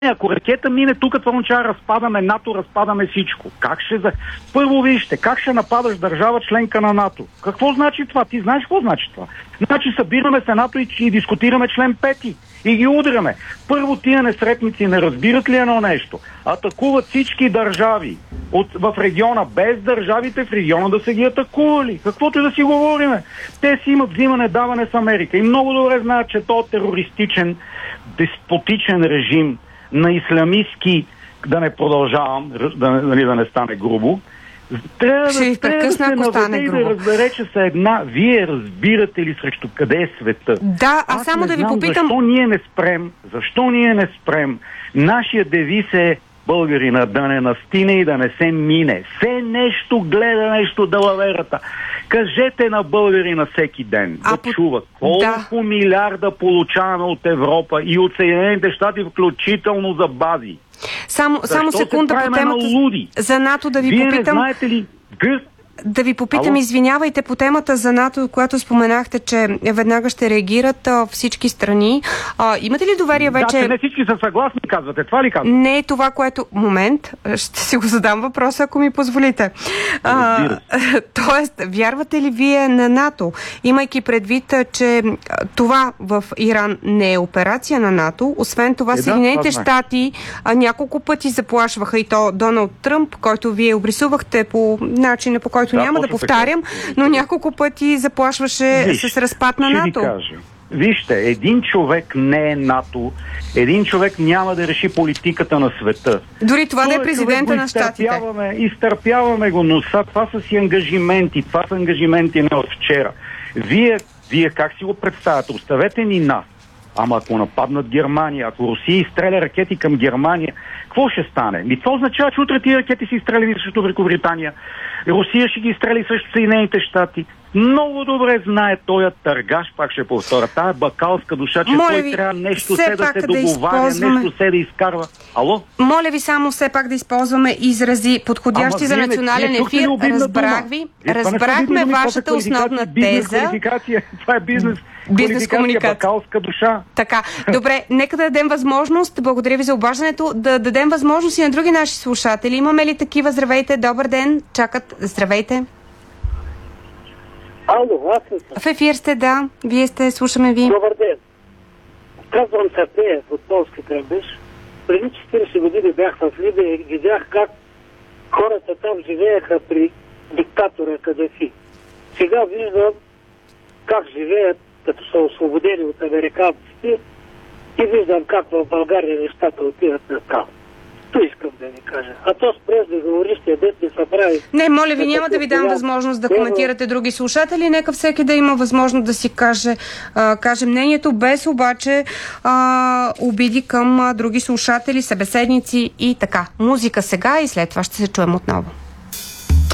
Ако ракета мине тук, това означава разпадаме НАТО, разпадаме всичко. Първо вижте, как ще нападаш държава членка на НАТО? Какво значи това? Ти знаеш какво значи това? Значи събираме се НАТО и дискутираме член 5 и ги удряме. Първо тия несретници не разбират ли едно нещо? Атакуват всички държави в региона, без държавите в региона да се ги атакували. Каквото и да си говориме. Те си имат взимане-даване с Америка и много добре знаят, че то терористичен, деспотичен режим на ислямистки, да не продължавам, да не стане грубо, трябва да се наведе и да разбере, че са една. Вие разбирате ли срещу къде е света? Да, аз само да ви попитам... Защо ние не спрем? Нашия девиз е българина да не настине и да не се мине. Все нещо гледа, нещо далаверата. Кажете на българина всеки ден да чува колко милиарда получаваме от Европа и от Съединените щати, включително за бази. Само секунда по темата за НАТО да ви попитам. Вие не знаете ли? Да ви попитам, извинявайте, по темата за НАТО, която споменахте, че веднага ще реагират всички страни. Имате ли доверие вече... Да, че не всички са съгласни, казвате. Това ли казвате? Не е това, което... Момент, ще си го задам въпроса, ако ми позволите. Тоест, вярвате ли вие на НАТО, имайки предвид, че това в Иран не е операция на НАТО? Освен това, Съединените щати няколко пъти заплашваха и то Доналд Тръмп, който вие обрисувахте по начина, по който няма да повтарям, но няколко пъти заплашваше с разпад на НАТО. Ви кажа. Вижте, един човек не е НАТО, един човек няма да реши политиката на света. Дори това да е президента на щатите. Изтърпяваме го, но това са си ангажименти. Това са ангажименти не от вчера. Вие как си го представяте? Оставете ни нас. Ама ако нападнат Германия, ако Русия изстреля ракети към Германия, какво ще стане? Това означава, че утре тия ракети са изстреляни срещу Великобритания. Русия ще ги изстрели срещу Съединените щати. Много добре знае този търгаш, пак ще повторя, тая бакалска душа, че той трябва нещо се да се договаря, нещо се да изкарва. Ало? Моля ви само все пак да използваме изрази, подходящи за национален ефир. Разбрахме вашата основна теза. Това е бизнес комуникация, бакалска душа. Така, добре, нека да дадем възможност, благодаря ви за обаждането, да дадем възможност и на други наши слушатели. Имаме ли такива? Здравейте, добър ден, чакат, здравейте. Ало, аз съм. В ефир сте, да. Вие сте, слушаме ви. Добър ден. Казвам Сапеев от Полски Тръбеш. Преди 40 години бях в Либия и видях как хората там живееха при диктатора Кадафи. Сега виждам как живеят, като са освободени от американците, и виждам как в България нещата отиват на кал. То искам да ви кажа. А то с преждеговорившия дет не се прави. Не, моля ви, няма да ви дам възможност да коментирате други слушатели. Нека всеки да има възможност да си каже мнението, без обаче обиди към други слушатели, събеседници и така. Музика сега и след това ще се чуем отново.